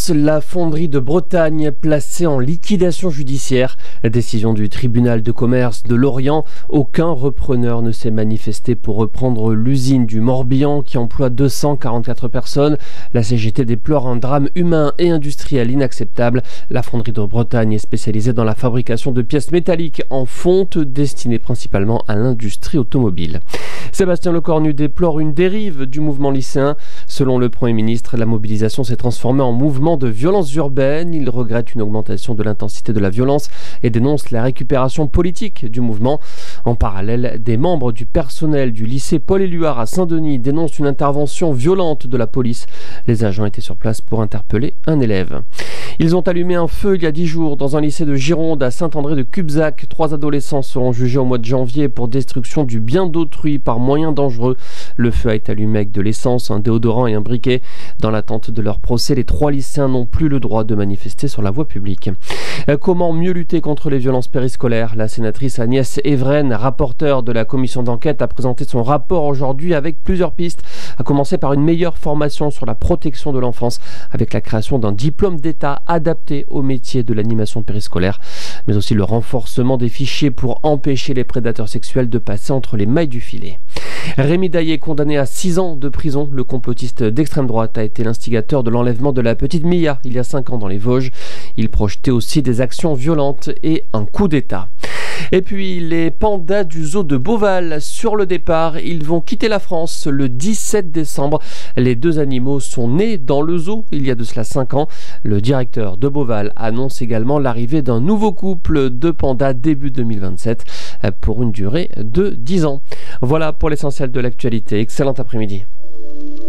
France, la fonderie de Bretagne placée en liquidation judiciaire. Décision du tribunal de commerce de Lorient. Aucun repreneur ne s'est manifesté pour reprendre l'usine du Morbihan qui emploie 244 personnes. La CGT déplore un drame humain et industriel inacceptable. La fonderie de Bretagne est spécialisée dans la fabrication de pièces métalliques en fonte destinées principalement à l'industrie automobile. Sébastien Lecornu déplore une dérive du mouvement lycéen. Selon le Premier ministre, la mobilisation s'est transformée en mouvement de violence urbaine. Il regrette une augmentation de l'intensité de la violence et dénonce la récupération politique du mouvement. En parallèle, des membres du personnel du lycée Paul-Éluard à Saint-Denis dénoncent une intervention violente de la police. Les agents étaient sur place pour interpeller un élève. Ils ont allumé un feu il y a 10 jours dans un lycée de Gironde à Saint-André de Cubzac. 3 adolescents seront jugés au mois de janvier pour destruction du bien d'autrui par moyens dangereux. Le feu a été allumé avec de l'essence, un déodorant et un briquet. Dans l'attente de leur procès, les 3 lycéens n'ont plus le droit de manifester sur la voie publique. Comment mieux lutter contre les violences périscolaires ? La sénatrice Agnès Evren, rapporteure de la commission d'enquête, a présenté son rapport aujourd'hui avec plusieurs pistes, à commencer par une meilleure formation sur la protection de l'enfance, avec la création d'un diplôme d'État adapté au métier de l'animation périscolaire, mais aussi le renforcement des fichiers pour empêcher les prédateurs sexuels de passer entre les mailles du filet. Rémi Daillé, condamné à 6 ans de prison, le complotiste d'extrême droite, a été l'instigateur de l'enlèvement de la petite Mia il y a 5 ans dans les Vosges. Il projetait aussi des actions violentes et un coup d'État. Et puis les pandas du zoo de Beauval sur le départ, ils vont quitter la France le 17 décembre. Les 2 animaux sont nés dans le zoo il y a de cela 5 ans. Le directeur de Beauval annonce également l'arrivée d'un nouveau couple de pandas début 2027 pour une durée de 10 ans. Voilà pour l'essentiel de l'actualité. Excellent après-midi.